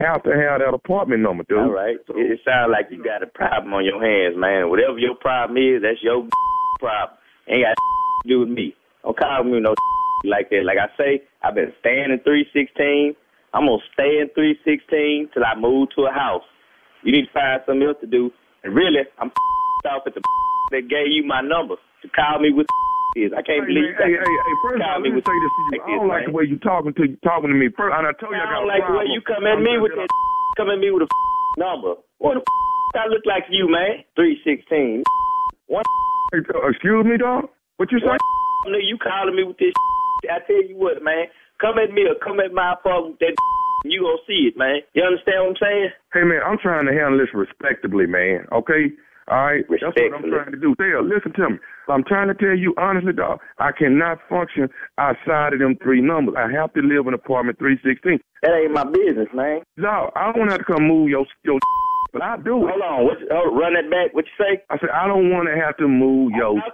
have to have that apartment number, dude. All right. So, it sounds like you got a problem on your hands, man. Whatever your problem is, that's your problem. Ain't got to do with me. Don't call me no like that. Like I say, I've been staying in 316. I'm going to stay in 316 till I move to a house. You need to find something else to do. And really, I'm off at the that gave you my number to call me with is. I can't believe that. Hey, first of all, let me say this to you. I don't like the way you talking to me. First, and I told you I got a problem. I don't like the way you come at me with that come at me with a number. What the I look like to you, man? 316. What? Excuse me, dog? What you say? You calling me with this I tell you what, man. Come at me or come at my apartment with that you gonna see it, man. You understand what I'm saying? Hey, man, I'm trying to handle this respectably, man, okay? All right? That's what I'm trying to do. Dale, listen to me. I'm trying to tell you honestly, dog, I cannot function outside of them three numbers. I have to live in apartment 316. That ain't my business, man. No, I don't have to come move your but I do it. Hold on. Run that back. What you say? I said, I don't want to have to move your... I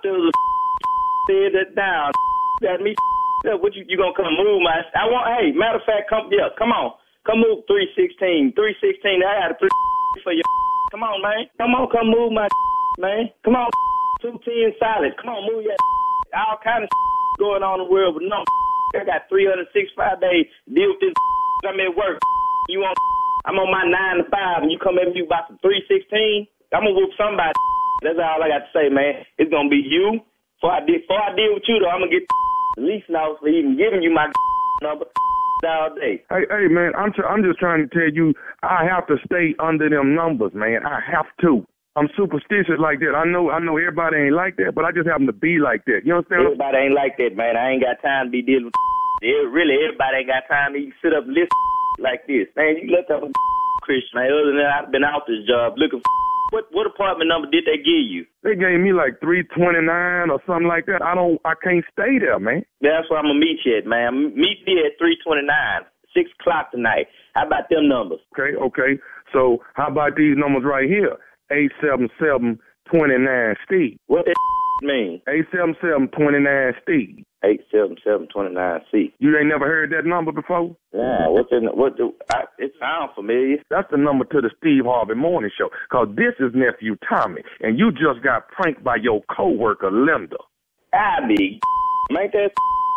said that down. Got me what you gonna come move my... Hey, matter of fact, come on. Come move 316. 316, I had a 3 for your... Come on, man. Come move my man. Come on, 210 solid. Come on, move your... All kind of going on in the world, but no, I got 365 days to deal with this. I'm at work. You want... I'm on my 9 to 5, and you come at me about some 316. I'm gonna whoop somebody. That's all I got to say, man. It's gonna be you. Before I deal with you, though, I'm gonna get the lease notice for even giving you my number all day. Hey, man, I'm just trying to tell you, I have to stay under them numbers, man. I have to. I'm superstitious like that. I know everybody ain't like that, but I just happen to be like that. You understand? Everybody ain't like that, man. I ain't got time to be dealing with really, everybody ain't got time to even sit up and listen like this. Man, you look up a Christian, man. Other than that, I've been out this job looking for what apartment number did they give you? They gave me like 329 or something like that. I can't stay there, man. That's where I'm gonna meet you at, man. Meet me at 329, 6 o'clock tonight. How about them numbers? Okay. So how about these numbers right here? 877-29 Steve. What that mean? 877-29 Steve. 877-29C. You ain't never heard that number before? Yeah, it sounds familiar. That's the number to the Steve Harvey Morning Show. Because this is nephew Tommy, and you just got pranked by your coworker Linda. Make that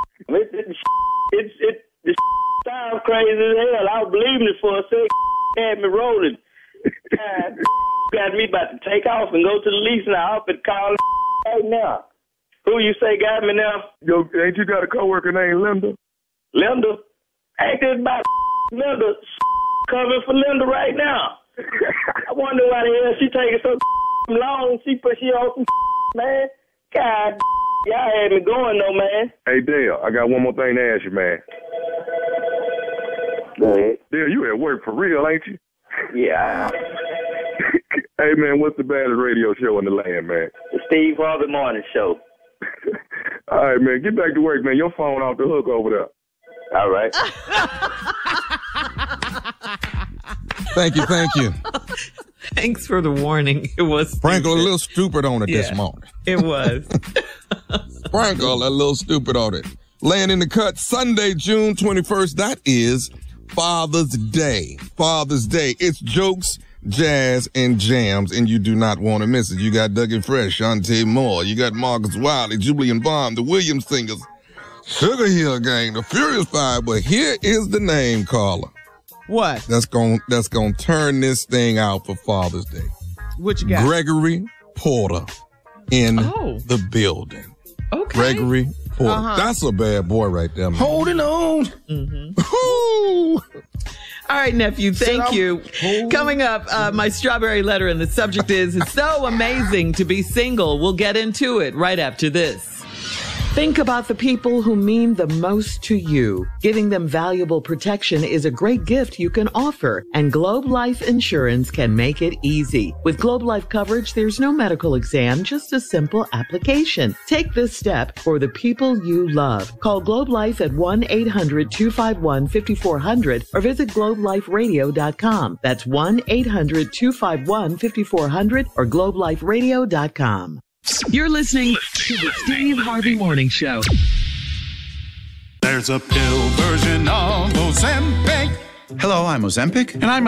it sounds crazy as hell. I was believing it for a second. Had me rolling. Got me about to take off and go to the lease now. I'll be calling right now. Who you say got me now? Yo, ain't you got a coworker named Linda? Linda? Ain't this about Linda covering for Linda right now? I wonder why the hell she taking so long. She on some man. God, y'all had me going though, man. Hey, Dale, I got one more thing to ask you, man. Go ahead. Dale, you at work for real, ain't you? Yeah. Hey, man, what's the baddest radio show in the land, man? The Steve Harvey Morning Show. All right, man, get back to work, man. Your phone off the hook over there. All right. Thank you. Thanks for the warning. It was Frank a little stupid on it this morning. It was. Frank a little stupid on it. Laying in the cut Sunday, June 21st. That is Father's Day. Father's Day. It's jokes, jazz, and jams, and you do not want to miss it. You got Dougie Fresh, Shantae Moore. You got Marcus Wiley, Julian Bond, the Williams Singers, Sugar Hill Gang, the Furious Five. But here is the name caller. What? That's gonna turn this thing out for Father's Day. What you got? Gregory Porter in the building. Okay. Gregory Porter. That's a bad boy right there, man. Holding on. All right, nephew, thank you. Coming up, my strawberry letter, and the subject is, it's so amazing to be single. We'll get into it right after this. Think about the people who mean the most to you. Giving them valuable protection is a great gift you can offer, and Globe Life Insurance can make it easy. With Globe Life coverage, there's no medical exam, just a simple application. Take this step for the people you love. Call Globe Life at 1-800-251-5400 or visit globeliferadio.com. That's 1-800-251-5400 or globeliferadio.com. You're listening to the Steve Harvey Morning Show. There's a pill version of Ozempic. Hello, I'm Ozempic. And I'm